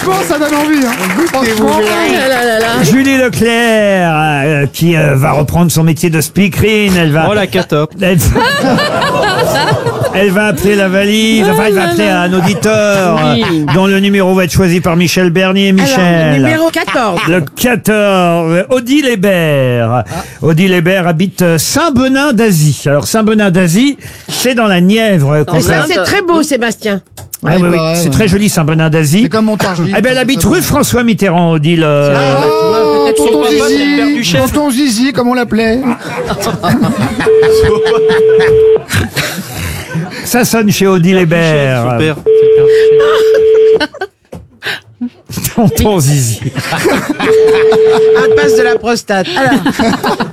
Franchement, ça donne envie. Franchement, Julie Leclerc, qui va reprendre son métier de speakerine. Elle va. Oh la catop. Elle va appeler la valise. Enfin, elle va appeler un auditeur dont le numéro va être choisi par Michel Bernier. Michel. Numéro 14. Le 14, Odile Hébert. Odile Hébert habite Saint-Benin d'Azy. Alors, Saint-Benin d'Azy, c'est dans la Nièvre. Et ça, c'est très beau, Sébastien. Ah, oui, oui, pareil, c'est ouais. très joli, Saint-Benin d'Azy. c'est comme Montargis. Eh ben, elle habite rue François Mitterrand, Odile. Tonton papa, c'est le père Zizi, du chef. Tonton Zizi, comme on l'appelait. Ça sonne chez Odile Hébert. Super. Tonton Zizi. Impasse de la prostate. Alors.